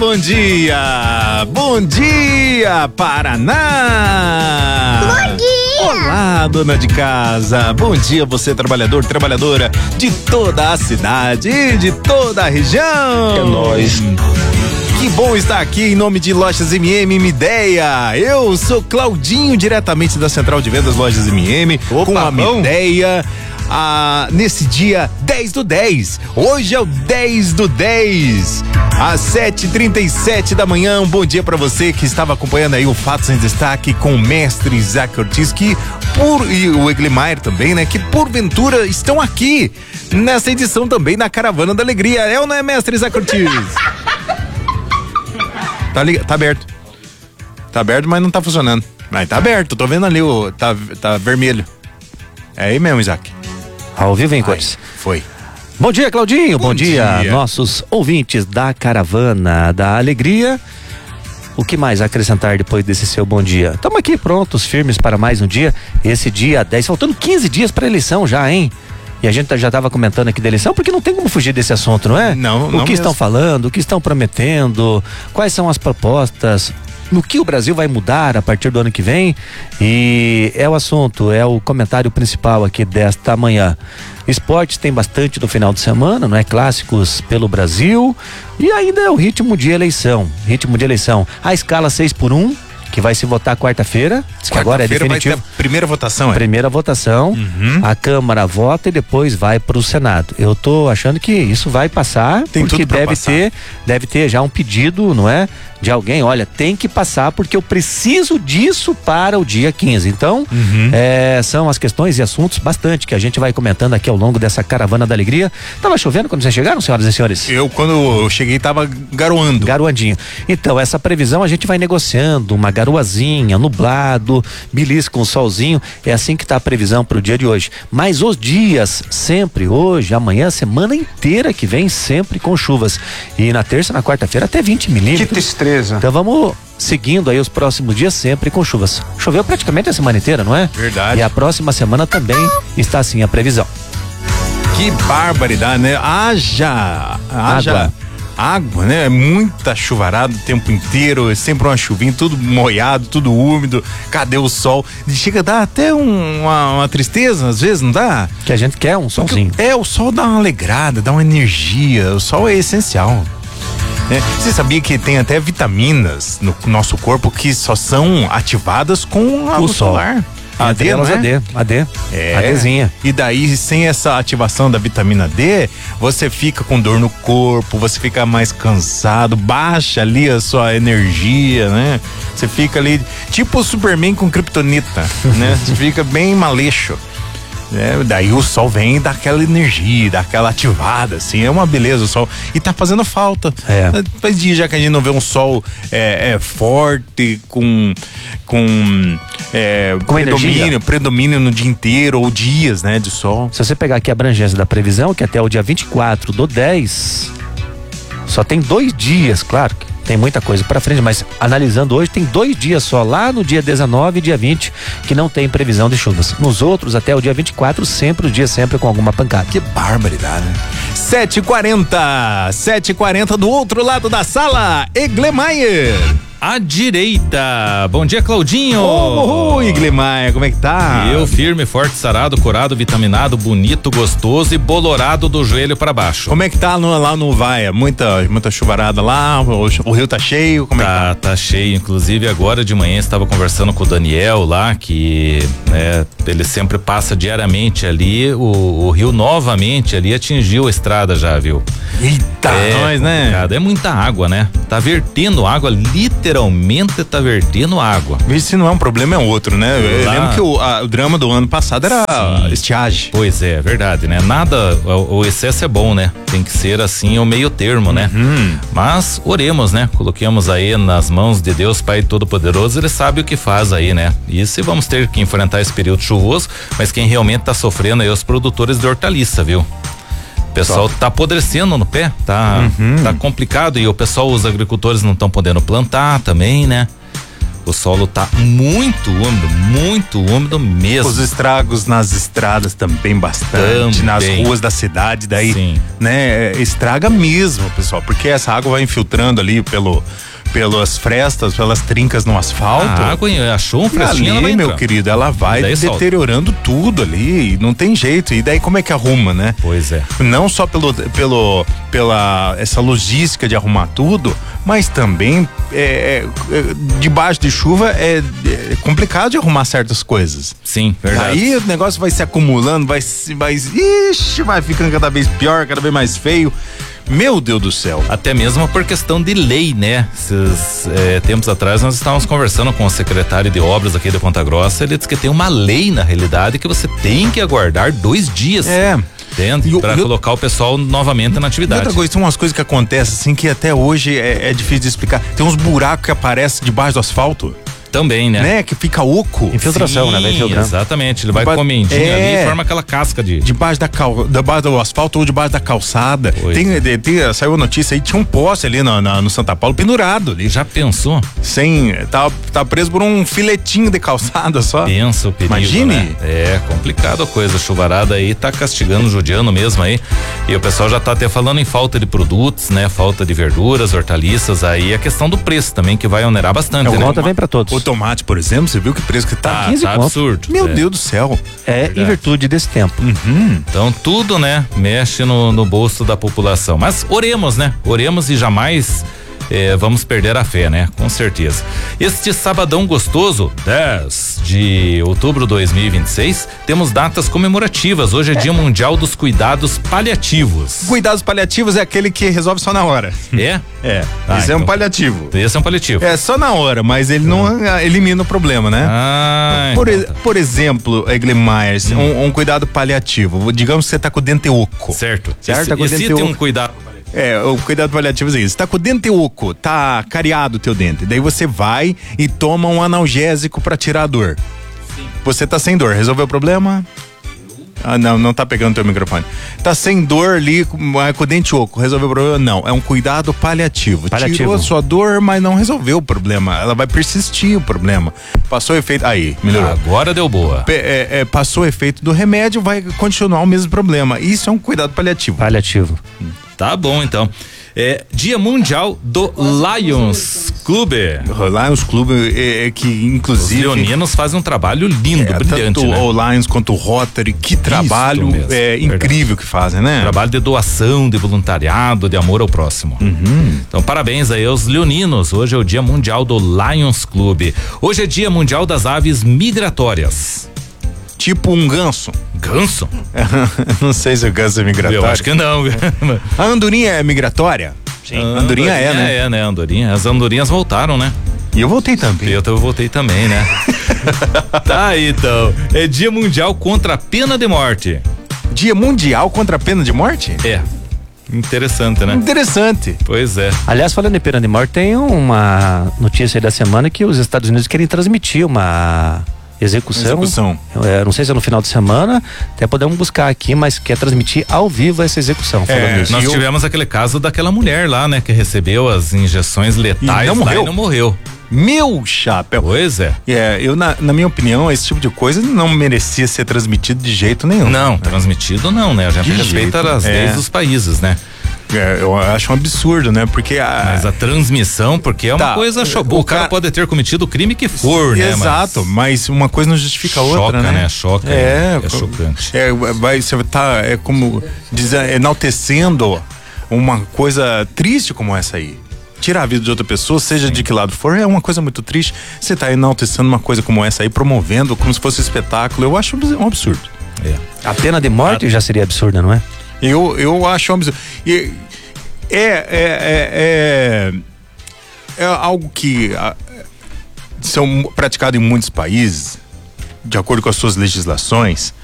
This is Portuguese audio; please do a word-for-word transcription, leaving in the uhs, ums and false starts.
bom dia! Bom dia, Paraná! Bom dia! Olá, dona de casa! Bom dia, você trabalhador, trabalhadora de toda a cidade e de toda a região! É nóis! Que bom estar aqui em nome de Lojas M M Mideia. Eu sou Claudinho, diretamente da Central de Vendas Lojas M M, Opa, com a bom. Mideia. Ah, nesse dia dez do dez, hoje é o dez do dez, às sete e trinta e sete da manhã. Um bom dia pra você que estava acompanhando aí o Fatos em Destaque com o mestre Isaac Ortiz, que por, e o Eglimar também, né, que porventura estão aqui nessa edição também da Caravana da Alegria. É ou não é, mestre Isaac Ortiz? Tá, lig... tá aberto. Tá aberto, mas não tá funcionando. Mas tá aberto, tô vendo ali o. Tá, tá vermelho. É aí mesmo, Isaac. Ao vivo em cores. Foi. Bom dia, Claudinho. Bom, Bom dia, dia, nossos ouvintes da Caravana da Alegria. O que mais acrescentar depois desse seu bom dia? Estamos aqui prontos, firmes para mais um dia. Esse dia dez, faltando quinze dias para eleição já, hein? E a gente já estava comentando aqui da eleição, porque não tem como fugir desse assunto, não é? Não, O não que mesmo. estão falando, o que estão prometendo, quais são as propostas, no que o Brasil vai mudar a partir do ano que vem. E é o assunto, é o comentário principal aqui desta manhã. Esportes tem bastante do final de semana, não é? Clássicos pelo Brasil. E ainda é o ritmo de eleição. Ritmo de eleição. A escala seis por um, que vai se votar quarta-feira. Diz que agora é definitivo. Vai ter a primeira votação, é? Primeira votação, Uhum. a Câmara vota e depois vai para o Senado. Eu tô achando que isso vai passar, Tem porque tudo pra deve passar. ter, deve ter já um pedido, não é? De alguém, olha, tem que passar porque eu preciso disso para o dia quinze. Então, Uhum. é, são as questões e assuntos bastante que a gente vai comentando aqui ao longo dessa Caravana da Alegria. Tava chovendo quando vocês chegaram, senhoras e senhores? Eu, quando eu cheguei, tava garoando. Garoandinho. Então, essa previsão a gente vai negociando, uma garoazinha, nublado, belisca um solzinho, é assim que tá a previsão para o dia de hoje. Mas os dias, sempre, hoje, amanhã, semana inteira que vem, sempre com chuvas. E na terça, na quarta-feira, até vinte milímetros. Que tristeza. Então vamos seguindo aí os próximos dias sempre com chuvas. Choveu praticamente a semana inteira, não é? Verdade. E a próxima semana também está assim a previsão. Que barbaridade, né? Haja, haja Água. água, né? É muita chuvarada o tempo inteiro, é sempre uma chuvinha, tudo molhado, tudo úmido. Cadê o sol? Chega a dar até um- uma, uma tristeza, às vezes, não dá? Que a gente quer um solzinho. É, o sol dá uma alegrada, dá uma energia, o sol é essencial. né? Você sabia que tem até vitaminas no nosso corpo que só são ativadas com a O luz sol. solar? A Entre D, elas não é? a D, a D. É. A Dzinha. E daí, sem essa ativação da vitamina D, você fica com dor no corpo, você fica mais cansado, baixa ali a sua energia, né? Você fica ali, tipo o Superman com kryptonita, né? Você fica bem maleixo. É, daí o sol vem e dá aquela energia, dá aquela ativada, assim, é uma beleza o sol. E tá fazendo falta. É. Faz dias já que a gente não vê um sol é, é, forte, com, com, é, Com energia. predomínio, predomínio no dia inteiro, ou dias, né, de sol. Se você pegar aqui a abrangência da previsão, que até o dia vinte e quatro do dez, só tem dois dias, claro que tem muita coisa pra frente, mas analisando hoje, tem dois dias só, lá no dia dezenove e dia vinte, que não tem previsão de chuvas. Nos outros, até o dia vinte e quatro, sempre o dia sempre com alguma pancada. Que barbaridade, né? sete e quarenta, sete e quarenta do outro lado da sala, Eglemaier. À direita. Bom dia, Claudinho. Ô, Eglemaier, como é que tá? Eu firme, forte, sarado, curado, vitaminado, bonito, gostoso e bolorado do joelho pra baixo. Como é que tá no, lá no Vaia? Muita, muita chuvarada lá, o, o rio tá cheio, como é que tá? Tá, tá cheio. Inclusive, agora de manhã estava conversando com o Daniel lá, que né, ele sempre passa diariamente ali. O, o rio novamente ali atingiu a estrada já, viu? Eita, é, nós, né? complicado. É muita água, né? Tá vertendo água, literalmente tá vertendo água. Vê se não é um problema, é outro, né? Eu Lá- lembro que o, a- o drama do ano passado era Sim. estiagem. Pois é, verdade, né? Nada, o, o excesso é bom, né? Tem que ser assim o meio termo, né? Hum. Mas oremos, né? Coloquemos aí nas mãos de Deus, Pai Todo-Poderoso, ele sabe o que faz aí, né? E se vamos ter que enfrentar esse período chuvoso, mas quem realmente tá sofrendo aí é os produtores de hortaliça, viu? O pessoal tá apodrecendo no pé, tá, Uhum. tá complicado e o pessoal, os agricultores não estão podendo plantar também, né? o solo tá muito úmido, muito úmido mesmo. Os estragos nas estradas também bastante, Também. nas ruas da cidade, daí, Sim. né, estraga mesmo, pessoal, porque essa água vai infiltrando ali pelo, pelas frestas, pelas trincas no asfalto. A água achou um E fresquinho, ela vai ali, meu entrar. querido, ela vai Daí solta. deteriorando tudo ali, e não tem jeito. E daí como é que arruma, né? Pois é. Não só pelo, pelo, pela essa logística de arrumar tudo, mas também é, é, debaixo de chuva é, é complicado de arrumar certas coisas. Sim, verdade. Aí o negócio vai se acumulando, vai se, vai, ixi, vai ficando cada vez pior, cada vez mais feio. Meu Deus do céu. Até mesmo por questão de lei, né? Esses é, tempos atrás nós estávamos conversando com o secretário de obras aqui de Ponta Grossa, ele disse que tem uma lei na realidade que você tem que aguardar dois dias. É. Entende? Para colocar o pessoal novamente na E atividade. outra coisa, tem umas coisas que acontecem assim que até hoje é, é difícil de explicar. Tem uns buracos que aparecem debaixo do asfalto, Também, né? né? Que fica oco. Infiltração, né? Vai Sim, infiltrando. exatamente. Ele vai Debaixo- comendinho é. ali e forma aquela casca de. Debaixo da cal, debaixo do asfalto ou debaixo da calçada. Pois Tem, é. de- tem- saiu a notícia aí, tinha um poste ali na, na- no Santa Paulo pendurado ali. Já pensou? Sem. Tá, tá preso por um filetinho de calçada só. Pensa o perigo. Imagine. Né? É complicado a coisa. A chuvarada aí tá castigando, judiando mesmo aí. E o pessoal já tá até falando em falta de produtos, né? Falta de verduras, hortaliças. Aí a questão do preço também, que vai onerar bastante. É, o né? conta vem pra todos. O tomate, por exemplo, você viu que preço que tá? Tá, quinze tá conto. absurdo. Meu é. Deus do céu. É Verdade. em virtude desse tempo. Então tudo, né, mexe no, no bolso da população. Mas oremos, né? Oremos e jamais eh, vamos perder a fé, né? Com certeza. Este sabadão gostoso, dez de outubro de dois mil e vinte e seis, temos datas comemorativas. Hoje é Dia Mundial dos Cuidados Paliativos. Cuidados paliativos é aquele que resolve só na hora. É? É, Ah, esse é um então. paliativo. Esse é um paliativo. É só na hora, mas ele não ah, elimina o problema, né? Ah, Por, então e- tá. por exemplo, Egli Myers, um, um cuidado paliativo. Digamos que você tá com o dente oco. Certo. Certo, Esse, tá com o esse dente tem um oco. cuidado. É, o cuidado paliativo é isso. Tá com o dente oco, tá cariado o teu dente. Daí você vai e toma um analgésico pra tirar a dor. Sim. Você tá sem dor, resolveu o problema? Ah, não, não tá pegando teu microfone. Tá sem dor ali, com, ah, com o dente oco, resolveu o problema? Não, é um cuidado paliativo. Paliativo. Tirou a sua dor, mas não resolveu o problema. Ela vai persistir o problema. Passou o efeito, aí, melhorou. Agora deu boa. Pe- é, é, passou o efeito do remédio, vai continuar o mesmo problema. Isso é um cuidado paliativo. Paliativo. Tá bom, então. É Dia Mundial do Lions Clube. Lions Clube, é, é, que Os inclusive. leoninos fazem um trabalho lindo, é, brilhante, tanto né? o Lions quanto o Rotary, que trabalho mesmo, é, verdade. incrível que fazem, né? Trabalho de doação, de voluntariado, de amor ao próximo. Uhum. Então, parabéns aí aos leoninos. Hoje é o Dia Mundial do Lions Clube. Hoje é Dia Mundial das Aves Migratórias. Tipo um ganso. Ganso? Não sei se o ganso é migratório. Eu acho que não. A andorinha é migratória? Sim. A andorinha é, né? É, né, andorinha. As andorinhas voltaram, né? E eu voltei também. Eu, eu voltei também, né? Tá aí, então. É Dia Mundial contra a Pena de Morte. Dia Mundial contra a Pena de Morte? É. Interessante, né? Interessante. Pois é. Aliás, falando em pena de morte, tem uma notícia aí da semana que os Estados Unidos querem transmitir uma execução. Execução. É, não sei se é no final de semana, até podemos buscar aqui, mas quer transmitir ao vivo essa execução. Falando É, nisso. Nós eu- tivemos aquele caso daquela mulher lá, né? Que recebeu as injeções letais E não lá morreu. e não morreu. Meu chapéu. Pois é. É, eu, na, na minha opinião, esse tipo de coisa não merecia ser transmitido de jeito nenhum. Não, transmitido não, né? A gente De respeita jeito, as é. leis dos países, né? É, eu acho um absurdo, né? Porque a. Mas a transmissão, porque é uma Tá, coisa. Cho... o O cara cara- pode ter cometido o crime que for, né? Exato, mas uma coisa não justifica a Choca, outra, né? né? Choca, É, é chocante. É, vai, você tá, é como dizer, enaltecendo uma coisa triste como essa aí. Tirar a vida de outra pessoa, seja de que lado for, é uma coisa muito triste. Você tá enaltecendo uma coisa como essa aí, promovendo como se fosse espetáculo. Eu acho um absurdo. É. A pena de morte já seria absurda, não é? Eu, eu acho um absurdo. E é, é, é, é, é algo que ah, são praticado em muitos países, de acordo com as suas legislações,